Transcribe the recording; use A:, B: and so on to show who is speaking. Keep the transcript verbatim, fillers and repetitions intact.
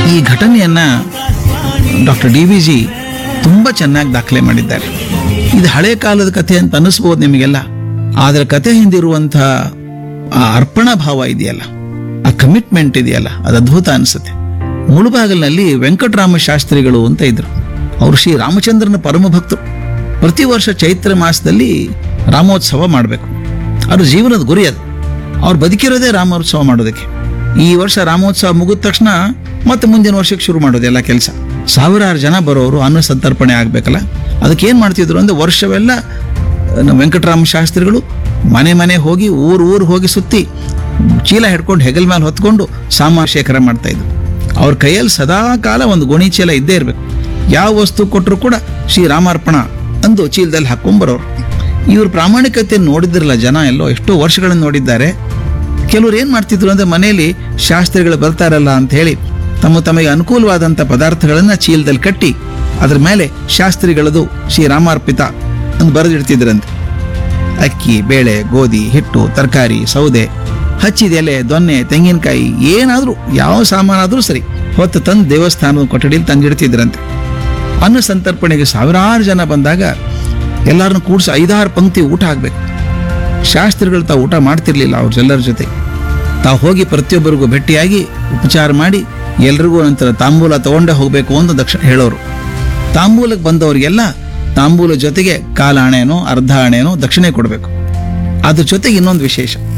A: ಈ ಘಟನೆಯನ್ನು doctor D V G ತುಂಬ ಚೆನ್ನಾಗಿ ದಾಖಲೆ ಮಾಡಿದ್ದಾರೆ. ಇದು ಹಳೆ ಕಾಲದ ಕಥೆ ಅಂತ ಅನ್ನಿಸ್ಬೋದು ನಿಮಗೆಲ್ಲ, ಆದರೆ ಕಥೆ ಹಿಂದಿರುವಂಥ ಆ ಅರ್ಪಣಾ ಭಾವ ಇದೆಯಲ್ಲ, ಆ ಕಮಿಟ್ಮೆಂಟ್ ಇದೆಯಲ್ಲ, ಅದು ಅದ್ಭುತ ಅನಿಸುತ್ತೆ. ಮುಳುಬಾಗಿಲಿನಲ್ಲಿ ವೆಂಕಟರಾಮ ಶಾಸ್ತ್ರಿಗಳು ಅಂತ ಇದ್ರು. ಅವರು ಶ್ರೀ ರಾಮಚಂದ್ರನ ಪರಮ ಭಕ್ತರು. ಪ್ರತಿ ವರ್ಷ ಚೈತ್ರ ಮಾಸದಲ್ಲಿ ರಾಮೋತ್ಸವ ಮಾಡಬೇಕು, ಅವ್ರ ಜೀವನದ ಗುರಿ ಅದು. ಅವ್ರು ಬದುಕಿರೋದೇ ರಾಮೋತ್ಸವ ಮಾಡೋದಕ್ಕೆ. ಈ ವರ್ಷ ರಾಮೋತ್ಸವ ಮುಗಿದ ತಕ್ಷಣ ಮತ್ತೆ ಮುಂದಿನ ವರ್ಷಕ್ಕೆ ಶುರು ಮಾಡೋದು ಎಲ್ಲ ಕೆಲಸ. ಸಾವಿರಾರು ಜನ ಬರೋರು, ಅನ್ನ ಸಂತರ್ಪಣೆ ಆಗಬೇಕಲ್ಲ, ಅದಕ್ಕೆ ಏನು ಮಾಡ್ತಿದ್ರು ಅಂದರೆ ವರ್ಷವೆಲ್ಲ ನಮ್ಮ ವೆಂಕಟರಾಮ ಶಾಸ್ತ್ರಿಗಳು ಮನೆ ಮನೆ ಹೋಗಿ ಊರು ಊರು ಹೋಗಿ ಸುತ್ತಿ ಚೀಲ ಹಿಡ್ಕೊಂಡು ಹೆಗಲ ಮೇಲೆ ಹೊತ್ಕೊಂಡು ಸಾಮಾನು ಶೇಖರ ಮಾಡ್ತಾ ಇದ್ರು. ಅವ್ರ ಕೈಯಲ್ಲಿ ಸದಾ ಕಾಲ ಒಂದು ಗೋಣಿ ಚೀಲ ಇದ್ದೇ ಇರಬೇಕು. ಯಾವ ವಸ್ತು ಕೊಟ್ಟರು ಕೂಡ ಶ್ರೀರಾಮಾರ್ಪಣ ಅಂದು ಚೀಲದಲ್ಲಿ ಹಾಕೊಂಡ್ಬರೋರು. ಇವ್ರ ಪ್ರಾಮಾಣಿಕತೆ ನೋಡಿದ್ರಲ್ಲ ಜನ, ಎಲ್ಲೋ ಎಷ್ಟೋ ವರ್ಷಗಳನ್ನು ನೋಡಿದ್ದಾರೆ. ಕೆಲವ್ರು ಏನು ಮಾಡ್ತಿದ್ರು ಅಂದರೆ ಮನೆಯಲ್ಲಿ ಶಾಸ್ತ್ರಿಗಳು ಬರ್ತಾರಲ್ಲ ಅಂತ ಹೇಳಿ ತಮ್ಮ ತಮಗೆ ಅನುಕೂಲವಾದಂಥ ಪದಾರ್ಥಗಳನ್ನು ಚೀಲದಲ್ಲಿ ಕಟ್ಟಿ ಅದ್ರ ಮೇಲೆ ಶಾಸ್ತ್ರಿಗಳದು ಶ್ರೀರಾಮಾರ್ಪಿತ ಅಂತ ಬರೆದಿಡ್ತಿದ್ರಂತೆ. ಅಕ್ಕಿ, ಬೇಳೆ, ಗೋಧಿ, ಹಿಟ್ಟು, ತರಕಾರಿ, ಸೌದೆ, ಹಚ್ಚಿದ ಎಲೆ, ದೊನ್ನೆ, ತೆಂಗಿನಕಾಯಿ, ಏನಾದರೂ ಯಾವ ಸಾಮಾನಾದರೂ ಸರಿ ಹೊತ್ತು ತಂದು ದೇವಸ್ಥಾನದ ಕೊಠಡಿಯಲ್ಲಿ ತಂದಿಡ್ತಿದ್ರಂತೆ. ಅನ್ನ ಸಂತರ್ಪಣೆಗೆ ಸಾವಿರಾರು ಜನ ಬಂದಾಗ ಎಲ್ಲರನ್ನು ಕೂಡಿಸಿ ಐದಾರು ಪಂಕ್ತಿ ಊಟ ಆಗಬೇಕು. ಶಾಸ್ತ್ರಿಗಳು ತಾವು ಊಟ ಮಾಡ್ತಿರ್ಲಿಲ್ಲ ಅವ್ರೆಲ್ಲರ ಜೊತೆ. ತಾವು ಹೋಗಿ ಪ್ರತಿಯೊಬ್ಬರಿಗೂ ಭೇಟಿಯಾಗಿ ಉಪಚಾರ ಮಾಡಿ ಎಲ್ರಿಗೂ ನಂತರ ತಾಂಬೂಲ ತಗೊಂಡೇ ಹೋಗಬೇಕು ಅಂತ ದಕ್ಷಿಣ ಹೇಳೋರು. ತಾಂಬೂಲಕ್ಕೆ ಬಂದವರಿಗೆಲ್ಲ ತಾಂಬೂಲ ಜೊತೆಗೆ ಕಾಲ ಹಣೆನೋ ಅರ್ಧ ಹಣೆನೋ ದಕ್ಷಿಣೆ ಕೊಡಬೇಕು. ಅದ್ರ ಜೊತೆಗೆ ಇನ್ನೊಂದು ವಿಶೇಷ,